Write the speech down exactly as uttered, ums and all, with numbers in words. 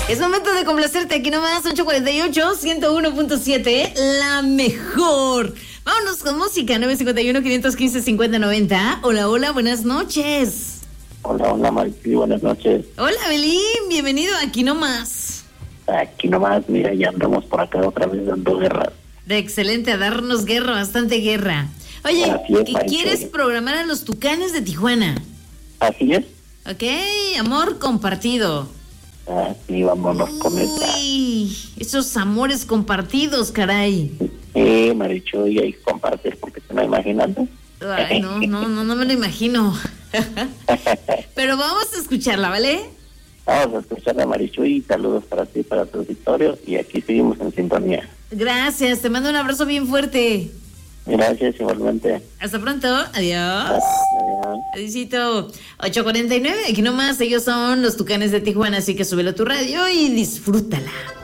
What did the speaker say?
Es momento de complacerte aquí nomás, ocho cuarenta y ocho, ciento uno punto siete, la mejor. Vámonos con música, nueve cinco uno, quinientos quince, cincuenta noventa. Hola, hola, buenas noches. Hola, hola, Maricruz, buenas noches. Hola, Belín, bienvenido aquí nomás. Aquí nomás, mira, ya andamos por acá otra vez dando guerra. De excelente, a darnos guerra, bastante guerra. Oye, Así es, ¿qué Maricruz. quieres programar a los Tucanes de Tijuana? Así es. Ok, amor compartido. Así vámonos con esta. Uy, esos amores compartidos, caray. Eh, Marichu, y ahí compartes porque te me imaginando. Ay, no, no, no, no me lo imagino. Pero vamos a escucharla, ¿vale? Vamos a escuchar a Marichu y saludos para ti, para tu auditorio, y aquí seguimos en sintonía. Gracias, te mando un abrazo bien fuerte. Gracias, igualmente. Hasta pronto, adiós. Adiós. Adiósito. ocho cuarenta y nueve, aquí nomás, ellos son los Tucanes de Tijuana, así que súbelo a tu radio y disfrútala.